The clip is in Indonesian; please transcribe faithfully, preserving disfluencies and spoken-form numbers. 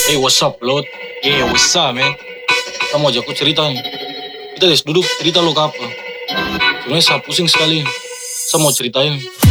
Hey, what's up, Lot? Yeah, what's up, man? Kamu ajak aku cerita nih. Kita des duduk cerita lo ke apa? Sebenarnya saya pusing sekali. Saya mau ceritain.